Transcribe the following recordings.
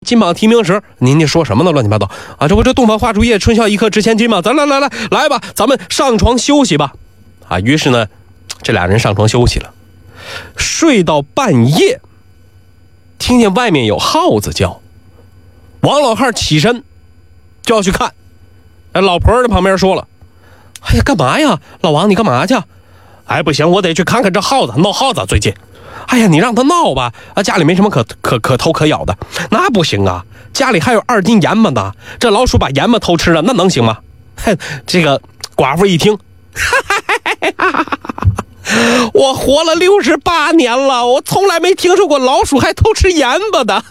金榜题名时，您说什么呢？乱七八糟啊！这不这洞房花烛夜，春宵一刻值千金吗？咱来吧，咱们上床休息吧。啊，于是呢，这俩人上床休息了，睡到半夜，听见外面有耗子叫，王老汉起身就要去看。老婆在旁边说了：“哎呀，干嘛呀，老王，你干嘛去？哎，不行，我得去看看这耗子，闹耗子最近。哎呀，你让他闹吧，家里没什么可偷可咬的，那不行啊，家里还有2斤盐巴呢，这老鼠把盐巴偷吃了，那能行吗？”这个寡妇一听，我活了68年了，我从来没听说过老鼠还偷吃盐巴的。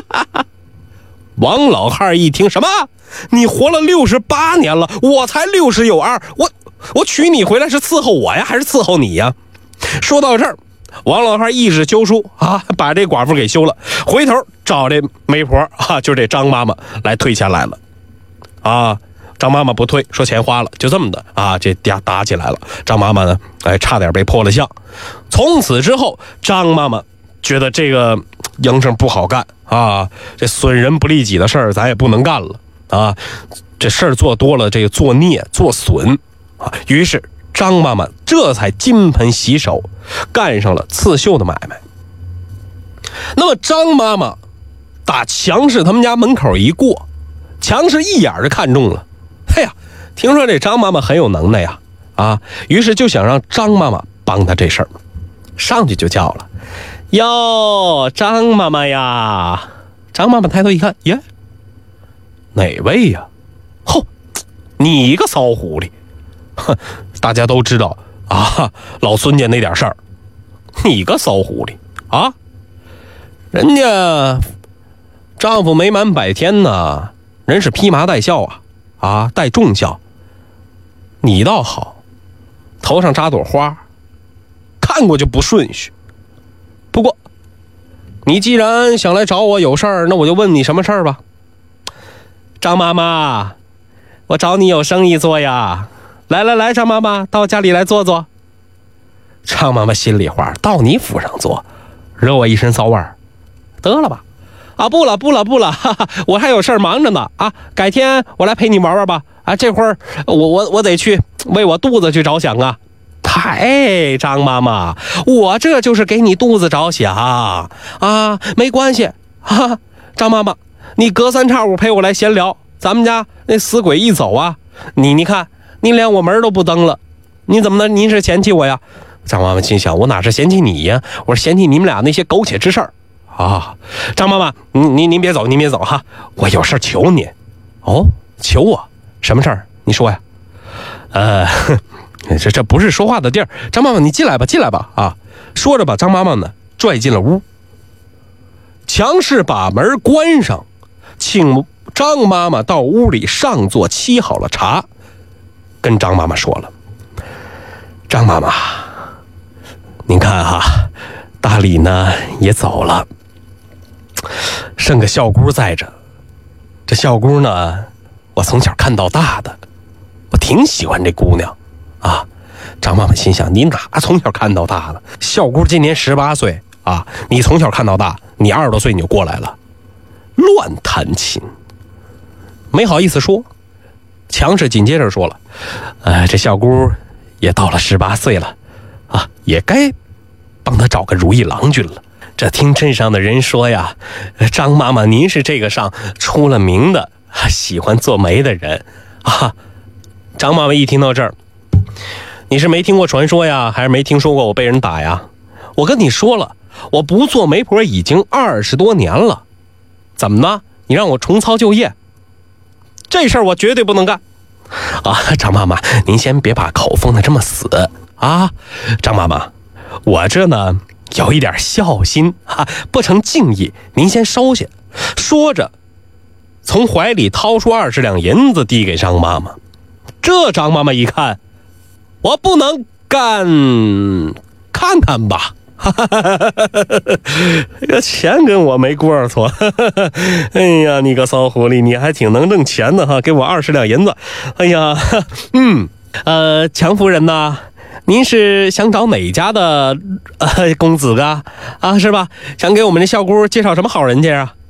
王老汉一听，什么？你活了68年了，我才60有2，我娶你回来是伺候我呀，还是伺候你呀？说到这儿，王老汉一纸休书啊，把这寡妇给休了，回头找这媒婆啊，就这张妈妈来退钱来了啊。张妈妈不退，说钱花了，就这么的啊，这打起来了。张妈妈呢，差点被破了相。从此之后，张妈妈觉得这个营生不好干啊，这损人不利己的事儿咱也不能干了啊，这事儿做多了，这个作孽作损啊。于是张妈妈这才金盆洗手，干上了刺绣的买卖。那么张妈妈打强氏他们家门口一过，强氏一眼就看中了。哎呀，听说这张妈妈很有能耐呀，啊，于是就想让张妈妈帮他这事儿，上去就叫了：“哟，张妈妈呀！”张妈妈抬头一看，耶，哪位呀？吼，你一个骚狐狸！哼，大家都知道啊，老孙家那点事儿，你个骚狐狸啊！人家丈夫没满100天呢，人是披麻戴孝啊，戴重孝。你倒好，头上扎朵花，看过就不顺序。不过你既然想来找我有事儿，那我就问你什么事儿吧。张妈妈，我找你有生意做呀。来，张妈妈，到家里来坐坐。张妈妈心里话，到你府上坐，惹我一身骚味儿，得了吧。啊，不了，哈哈，我还有事儿忙着呢啊，改天我来陪你玩玩吧。啊，这会儿我得去为我肚子去着想啊。哎，张妈妈，我这就是给你肚子着想啊，没关系啊。张妈妈，你隔3差5陪我来闲聊，咱们家那死鬼一走啊，你看你连我门都不登了，你怎么能？您是嫌弃我呀？张妈妈心想，我哪是嫌弃你呀，我是嫌弃你们俩那些苟且之事儿啊。张妈妈，您别走哈，我有事求你。哦，求我什么事儿？你说呀。这不是说话的地儿。张妈妈，你进来吧啊！说着把张妈妈呢拽进了屋。强势把门关上，请张妈妈到屋里上座，沏好了茶，跟张妈妈说了：“张妈妈，您看哈，大李呢也走了，剩个小姑在着。这小姑呢，我从小看到大的，我挺喜欢这姑娘啊。”张妈妈心想，你哪从小看到大了？小姑今年18岁啊，你从小看到大，你20多岁你就过来了，乱弹琴，没好意思说。强势紧接着说了：“这小姑也到了18岁了啊，也该帮她找个如意郎君了。这听镇上的人说呀，张妈妈您是这个上出了名的喜欢做媒的人啊。”张妈妈一听到这儿，你是没听过传说呀，还是没听说过我被人打呀？我跟你说了，我不做媒婆已经20多年了，怎么呢？你让我重操旧业，这事儿我绝对不能干啊！张妈妈，您先别把口封得这么死啊！张妈妈，我这呢有一点孝心啊，不成敬意，您先收下。说着，从怀里掏出20两银子递给张妈妈。这张妈妈一看，我不能干，看看吧。这个钱跟我没过错。哎呀，你个骚狐狸，你还挺能挣钱的哈，给我20两银子。哎呀，强夫人呐，您是想找哪家的公子啊？是吧？想给我们这小姑介绍什么好人家啊？